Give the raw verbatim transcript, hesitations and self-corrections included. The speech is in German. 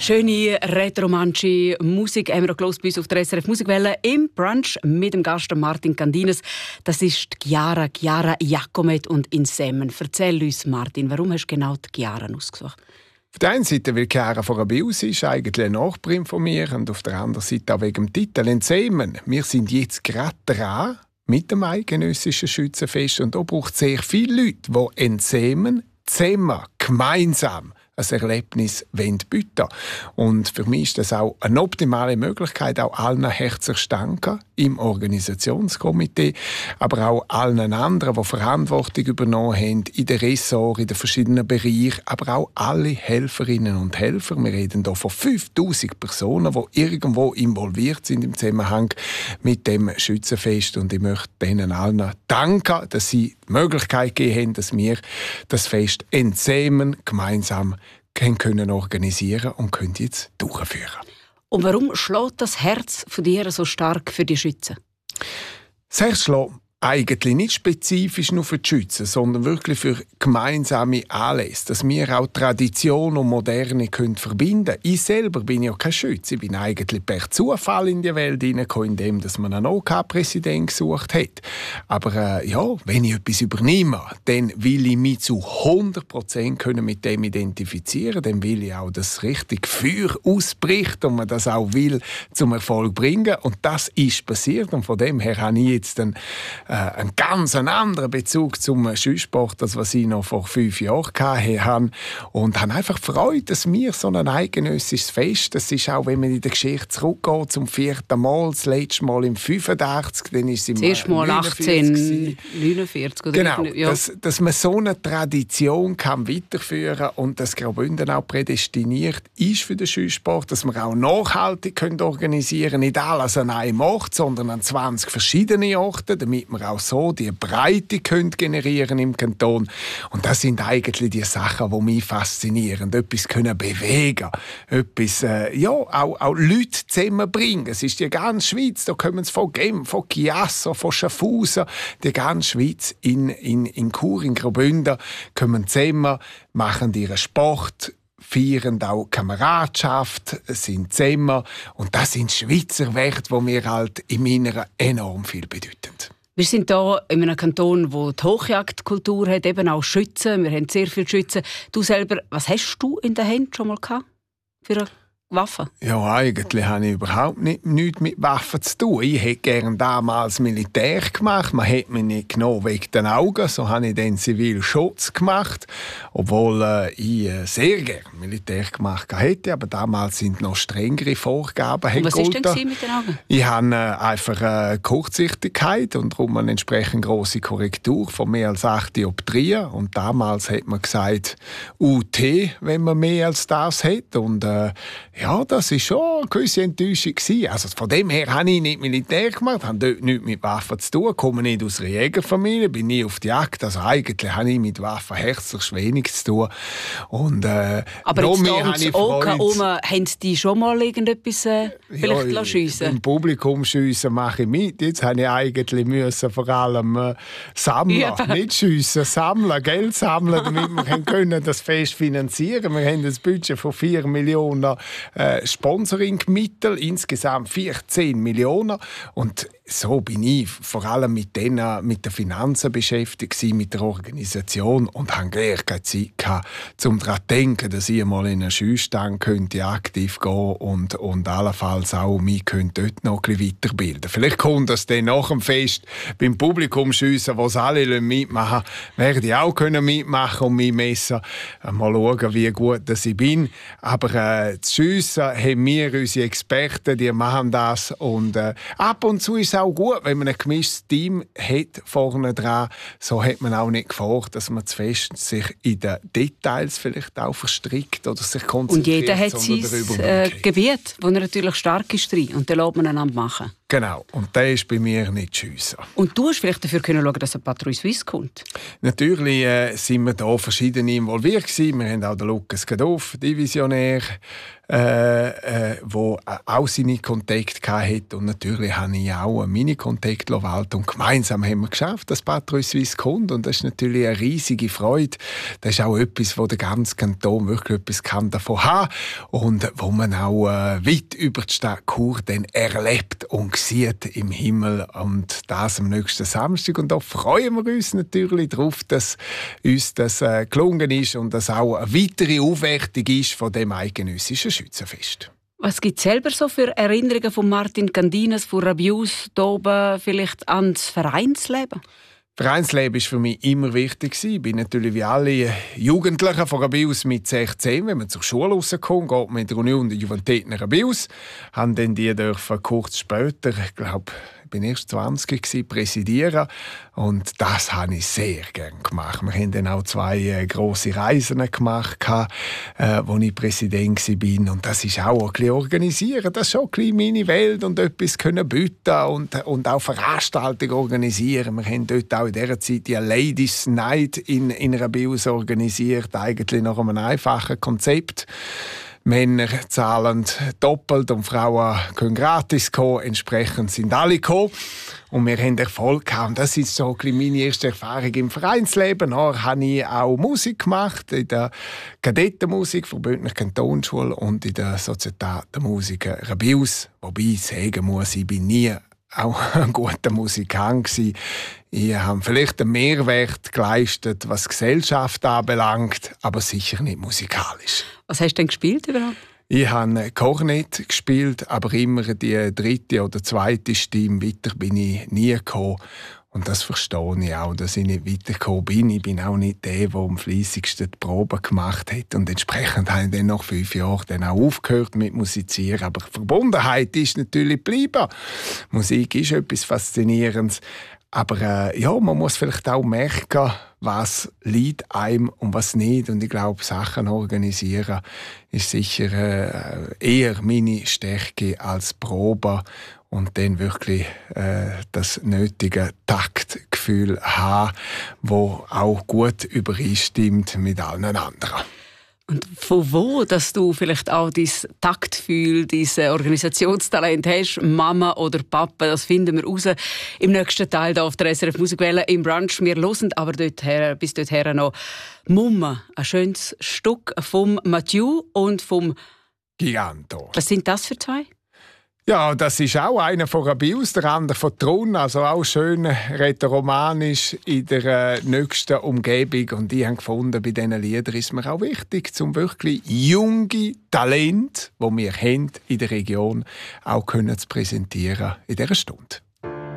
Schöne retromantische Musik haben wir gehört bei uns auf der S R F Musikwelle im Brunch mit dem Gast Martin Candines. Das ist die Chiara, Chiara Jacomet und Insemen. Erzähl uns, Martin, warum hast du genau die Chiara ausgesucht? Auf der einen Seite, weil Chiara von Rabius ist, eigentlich eine Nachbarin von mir, und auf der anderen Seite auch wegen dem Titel Insemen. Wir sind jetzt gerade dran mit dem eidgenössischen Schützenfest und da braucht es sehr viele Leute, die Insemen zusammen, gemeinsam ein Erlebnis bieten. Und für mich ist das auch eine optimale Möglichkeit, auch allen herzlich zu danken im Organisationskomitee, aber auch allen anderen, die Verantwortung übernommen haben in den Ressorts, in den verschiedenen Bereichen, aber auch alle Helferinnen und Helfer. Wir reden hier von fünftausend Personen, die irgendwo involviert sind im Zusammenhang mit dem Schützenfest. Und ich möchte denen allen danken, dass sie die Möglichkeit gegeben haben, dass wir das Fest Insemen gemeinsam können organisieren und können jetzt durchführen. Und warum schlägt das Herz von dir so stark für die Schützen? Das Herz schlägt eigentlich nicht spezifisch nur für die Schützen, sondern wirklich für gemeinsame Anlässe, dass wir auch Tradition und Moderne können verbinden können. Ich selber bin ja kein Schütze. Ich bin eigentlich per Zufall in die Welt hineingekommen, indem man einen OK-Präsidenten gesucht hat. Aber äh, ja, wenn ich etwas übernehme, dann will ich mich zu hundert Prozent mit dem identifizieren. Dann will ich auch, dass richtig Feuer ausbricht und man das auch will zum Erfolg bringen. Und das ist passiert. Und von dem her habe ich jetzt einen einen ganz anderen Bezug zum Schießsport, als was ich noch vor fünf Jahren hatte. Und habe einfach Freude, dass wir so ein eidgenössisches Fest, das ist auch, wenn man in der Geschichte zurückgeht, zum vierten Mal, das letzte Mal im fünfundachtzig, dann ist es im das erste Mal achtzehnhundertneunundvierzig. Oder genau, ja. dass, dass man so eine Tradition kann weiterführen und dass Graubünden auch prädestiniert ist für den Schießsport, dass wir auch nachhaltig können organisieren, nicht alles an einem Ort, sondern an zwanzig verschiedenen Orten, damit wir auch so die Breite können generieren im Kanton. Und das sind eigentlich die Sachen, die mich faszinieren. Etwas können bewegen, etwas, äh, ja, auch, auch Leute zusammenbringen. Es ist die ganze Schweiz, da kommen sie von Genf, von Chiasso, von Schaffhausen, die ganze Schweiz in, in, in Chur, in Graubünden, kommen zusammen, machen ihren Sport, feiern auch Kameradschaft, sind zusammen. Und das sind Schweizer Werte, die mir halt im Inneren enorm viel bedeuten. Wir sind hier in einem Kanton, der die Hochjagdkultur hat, eben auch Schützen. Wir haben sehr viele Schützen. Du selber, was hast du in der Hand schon mal gehabt für eine Waffe? Ja, eigentlich habe ich überhaupt nicht, nichts mit Waffen zu tun. Ich hätte gerne damals Militär gemacht. Man hat mich nicht genommen wegen den Augen. So habe ich dann Zivilschutz gemacht. Obwohl äh, ich äh, sehr gerne Militär gemacht hätte. Aber damals sind noch strengere Vorgaben. Und was war denn mit den Augen? Ich habe äh, einfach äh, Kurzsichtigkeit und darum eine entsprechend grosse Korrektur von mehr als acht Dioptrien. Und damals hat man gesagt, U T, wenn man mehr als das hat. Und äh, ja, das war schon eine gewisse Enttäuschung. Also von dem her habe ich nicht Militär gemacht, habe dort nichts mit Waffen zu tun, komme nicht aus einer Jägerfamilie, bin nie auf die Jagd. Also eigentlich habe ich mit Waffen herzlich wenig zu tun. Und, äh, aber jetzt da ums Oka herum, haben die schon mal irgendetwas äh, vielleicht ja, schiessen? Im Publikum schiessen mache ich mit. Jetzt habe ich eigentlich müssen vor allem äh, sammeln, ja. Nicht schiessen, sammeln, Geld sammeln, damit wir können das Fest finanzieren können. Wir haben ein Budget von vier Millionen Äh, Sponsoringmittel, insgesamt vierzehn Millionen. Und so bin ich vor allem mit, denen, mit den Finanzen beschäftigt, mit der Organisation und habe gleich keine Zeit gehabt, um daran zu denken, dass ich mal in einen Schießstand könnte aktiv gehen und, und allenfalls auch mich könnte dort noch ein bisschen weiterbilden. Vielleicht kommt das dann nach dem Fest beim Publikum schiessen, wo es alle mitmachen, werde ich auch können mitmachen und mich messen. Mal schauen, wie gut dass ich bin. Aber äh, das Schiessen haben wir, unsere Experten, die machen das. Und äh, ab und zu ist es auch gut, wenn man ein gemischtes Team hat vorne dran. So hat man auch nicht Gefahr, dass man zu fest sich in den Details vielleicht auch verstrickt oder sich konzentriert. Und jeder hat sein äh, Gebiet, wo er natürlich stark ist drin. Und dann lässt man einander machen. Genau, und der ist bei mir nicht schiessen. Und du hast vielleicht dafür können schauen, dass ein Patrouille Suisse kommt? Natürlich äh, sind wir da verschiedene involviert gewesen. Wir haben auch den Lukas Gadoff, Divisionär, äh, äh, wo auch seine Kontakte hatte. Und natürlich habe ich auch meine Kontakte walten. Und gemeinsam haben wir geschafft, dass Patrouille Suisse kommt. Und das ist natürlich eine riesige Freude. Das ist auch etwas, wo der ganze Kanton wirklich etwas kann davon haben und wo man auch äh, weit über die Stadt Chur dann erlebt und sieht im Himmel. Und das am nächsten Samstag. Und da freuen wir uns natürlich darauf, dass uns das äh, gelungen ist und dass auch eine weitere Aufwertung ist von dem eidgenössischen Schützenfest. Was gibt es selber so für Erinnerungen von Martin Candinas, von Rabius, da oben, vielleicht ans Vereinsleben? Vereinsleben war für mich immer wichtig. Ich bin natürlich wie alle Jugendlichen von Rabius mit sechzehn, wenn man zur Schule rauskommt, geht man mit der Union der Juventäten Rabius. Haben dann die dürfen kurz später, ich glaube, ich bin erst zwanzig gewesen, präsidieren. Und das habe ich sehr gerne gemacht. Wir haben dann auch zwei äh, grosse Reisen gemacht, äh, wo ich Präsident war. Und das ist auch ein bisschen organisieren. Das ist schon ein bisschen meine Welt und etwas können bieten und, und auch Veranstaltungen organisieren. Wir haben dort auch in dieser Zeit die Ladies Night in, in Rabius organisiert, eigentlich nach einem einfachen Konzept. Männer zahlen doppelt und Frauen können gratis kommen. Entsprechend sind alle gekommen. Und wir haben Erfolg gehabt. Und das ist so meine erste Erfahrung im Vereinsleben. Dann habe ich auch Musik gemacht, in der Kadettenmusik von Bündner Kantonsschule und in der Sozietätenmusik Rabius. Wobei ich sagen muss, ich bin nie auch ein guter Musikant gewesen. Ich habe vielleicht einen Mehrwert geleistet, was die Gesellschaft anbelangt, aber sicher nicht musikalisch. Was hast du denn gespielt überhaupt? Ich habe Kornett gespielt, aber immer die dritte oder zweite Stimme. Weiter bin ich nie gekommen. Und das verstehe ich auch, dass ich nicht weitergekommen bin. Ich bin auch nicht der, der am fleissigsten die Proben gemacht hat. Und entsprechend habe ich dann nach fünf Jahren dann auch aufgehört mit Musizieren. Aber die Verbundenheit ist natürlich geblieben. Musik ist etwas Faszinierendes. Aber äh, ja, man muss vielleicht auch merken, was liegt einem und was nicht. Und ich glaube, Sachen organisieren ist sicher äh, eher meine Stärke als Probe. Und dann wirklich äh, das nötige Taktgefühl haben, wo auch gut übereinstimmt mit allen anderen. Und von wo, dass du vielleicht auch dieses Taktgefühl, dieses Organisationstalent hast, Mama oder Papa, das finden wir raus im nächsten Teil hier auf der S R F Musikwelle im Brunch. Wir hören aber dorthin, bis dorthin noch «Mumme», ein schönes Stück vom Mathieu und vom Giganto. Was sind das für zwei? Ja, das ist auch einer von Rabius, der andere von Thron, also auch schön rätoromanisch in der äh, nächsten Umgebung. Und ich habe gefunden, bei diesen Liedern ist mir auch wichtig, um wirklich junge Talente, die wir haben in der Region, auch können zu präsentieren in dieser Stunde.